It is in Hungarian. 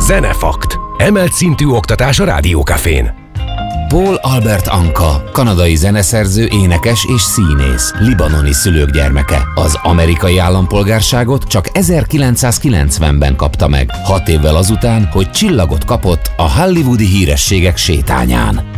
Zenefakt. Emelt szintű oktatás a Rádiókafén. Paul Albert Anka, kanadai zeneszerző, énekes és színész, libanoni szülők gyermeke. Az amerikai állampolgárságot csak 1990-ben kapta meg, 6 évvel azután, hogy csillagot kapott a hollywoodi hírességek sétányán.